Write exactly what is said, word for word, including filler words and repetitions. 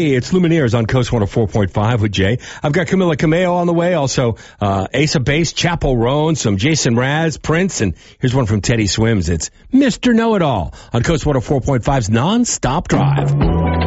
Hey, it's Lumineers on Coast one oh four point five with Jay. I've got Camila Cameo on the way. Also, uh, Ace of Base, Chappell Roan, some Jason Mraz, Prince, and here's one from Teddy Swims. It's Mister Know-It-All on Coast one oh four point five's Non-Stop Drive.